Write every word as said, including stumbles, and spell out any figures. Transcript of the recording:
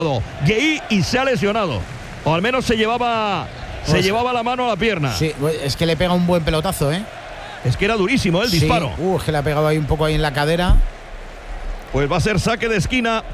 Gueye y se ha lesionado. O al menos se llevaba pues, se llevaba la mano a la pierna. Sí, es que le pega un buen pelotazo, ¿eh? Es que era durísimo el sí. disparo. Uh, es que le ha pegado ahí un poco ahí en la cadera. Pues va a ser saque de esquina